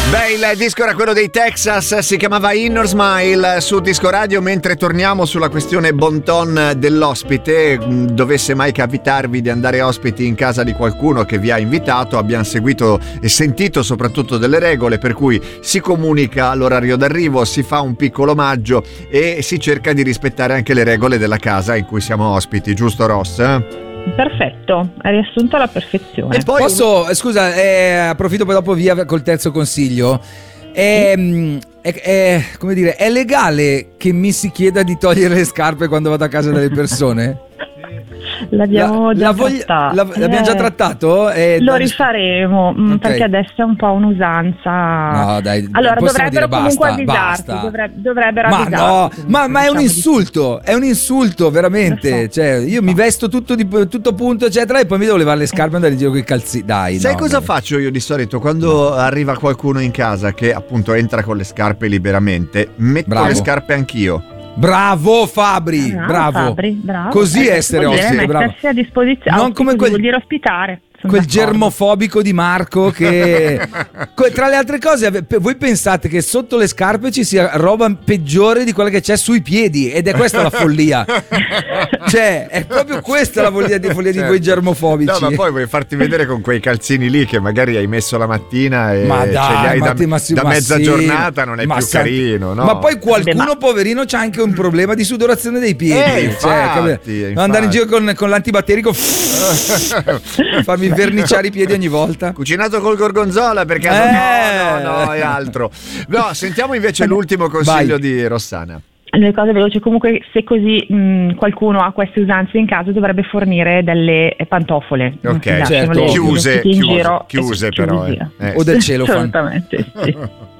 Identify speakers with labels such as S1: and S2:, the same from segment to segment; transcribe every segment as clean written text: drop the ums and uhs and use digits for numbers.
S1: Beh, il disco era quello dei Texas, si chiamava Inner Smile su Disco Radio. Mentre torniamo sulla questione bon ton dell'ospite, dovesse mai capitarvi di andare ospiti in casa di qualcuno che vi ha invitato, abbiamo seguito e sentito soprattutto delle regole, per cui si comunica l'orario d'arrivo, si fa un piccolo omaggio e si cerca di rispettare anche le regole della casa in cui siamo ospiti, giusto Ross?
S2: Perfetto, hai riassunto alla perfezione.
S3: E poi scusa, approfitto poi dopo via col terzo consiglio. Come dire, è legale che mi si chieda di togliere le scarpe quando vado a casa delle persone?
S2: L'abbiamo già trattato.
S3: L'abbiamo già trattato?
S2: Lo rifaremo, okay. Perché adesso è un po' un'usanza.
S3: No, dai,
S2: allora dovrebbero comunque avvisarti. Dovrebbero avvisarti.
S3: Ma è un insulto, veramente. Cioè, io mi vesto tutto punto, eccetera, e poi mi devo levare le scarpe e andare in giro con i calzini. Dai,
S1: sai cosa faccio io di solito quando arriva qualcuno in casa che appunto entra con le scarpe liberamente? Metto le scarpe anch'io.
S3: Bravo Fabri, bravo. Così essere ospite, bravo.
S2: Mettersi a disposizione,
S3: non come
S2: vuol dire ospitare.
S3: Quel germofobico di Marco che tra le altre cose voi pensate che sotto le scarpe ci sia roba peggiore di quella che c'è sui piedi, ed è questa la follia. Cioè è proprio questa la follia di voi germofobici.
S1: No, ma poi vuoi farti vedere con quei calzini lì che magari hai messo la mattina e
S3: ma dai,
S1: ce li hai da mezza giornata, non è più carino, no?
S3: Ma poi qualcuno poverino c'ha anche un problema di sudorazione dei piedi, infatti. Andare in giro con l'antibatterico farmi verniciare i piedi ogni volta.
S1: Cucinato col gorgonzola per caso? No, è altro. No, sentiamo invece l'ultimo consiglio di Rossana.
S2: Le cose veloci, comunque se così qualcuno ha queste usanze in casa dovrebbe fornire delle pantofole.
S1: Ok, certo. Chiuse però.
S3: O del cielo.
S2: Assolutamente, sì.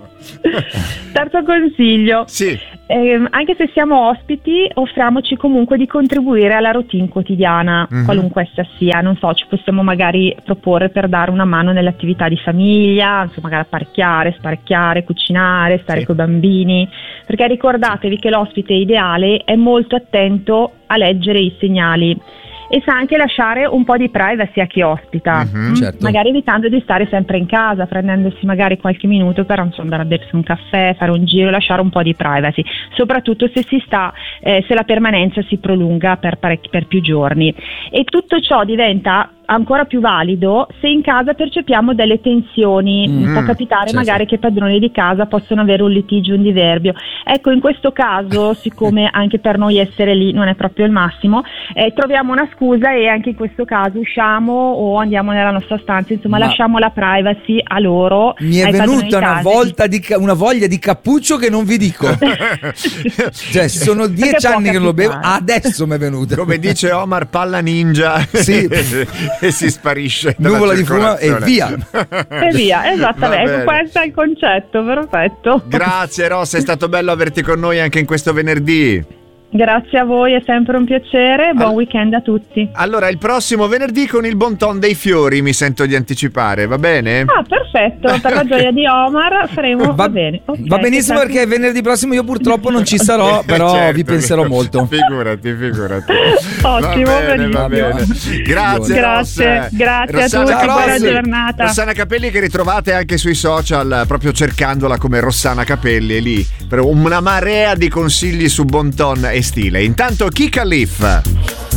S2: Terzo consiglio,
S1: sì.
S2: Anche se siamo ospiti, offriamoci comunque di contribuire alla routine quotidiana, qualunque essa sia. Non so, ci possiamo magari proporre per dare una mano nelle attività di famiglia, insomma, magari apparecchiare, sparecchiare, cucinare, stare con i bambini, perché ricordatevi che l'ospite ideale è molto attento a leggere i segnali e sa anche lasciare un po' di privacy a chi ospita,
S3: certo.
S2: Magari evitando di stare sempre in casa, prendendosi magari qualche minuto per andare a bersi un caffè, fare un giro, lasciare un po' di privacy, soprattutto se se la permanenza si prolunga per più giorni. E tutto ciò diventa ancora più valido se in casa percepiamo delle tensioni. Può capitare magari che i padroni di casa possono avere un litigio, un diverbio. Ecco, in questo caso, siccome anche per noi essere lì non è proprio il massimo, troviamo una scusa e anche in questo caso usciamo o andiamo nella nostra stanza, insomma lasciamo la privacy a loro.
S3: Mi è venuta una voglia di cappuccio che non vi dico. Cioè sono 10 anni che non lo bevo, adesso mi è venuta.
S1: Come dice Omar, palla ninja.
S3: Sì.
S1: E si sparisce
S3: nuvola di fumo e via,
S2: esattamente. Questo è il concetto perfetto.
S1: Grazie Ross, è stato bello averti con noi anche in questo venerdì.
S2: Grazie a voi, è sempre un piacere. Buon weekend a tutti.
S1: Allora, il prossimo venerdì con il bon ton dei fiori, mi sento di anticipare, va bene?
S2: Perfetto, per la gioia di Omar faremo. Va bene. Okay,
S3: va benissimo, perché venerdì prossimo io purtroppo non ci sarò, però certo, vi penserò molto.
S1: Figurati.
S2: Ottimo,
S1: va bene. Grazie
S2: a tutti, buona giornata.
S1: Rossana Capelli, che ritrovate anche sui social, proprio cercandola come Rossana Capelli, è lì per una marea di consigli su bon ton e stile. Intanto Kika Leaf.